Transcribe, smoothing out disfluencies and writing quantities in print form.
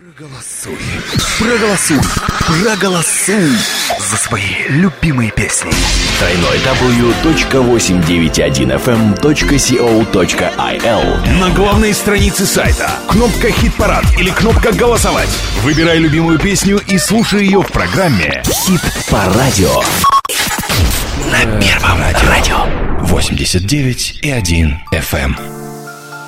Проголосуй за свои любимые песни. www.891fm.co.il. На главной странице сайта кнопка «Хит-парад» или кнопка «Голосовать». Выбирай любимую песню и слушай ее в программе Хит по радио. На Первом радио 89,1 FM.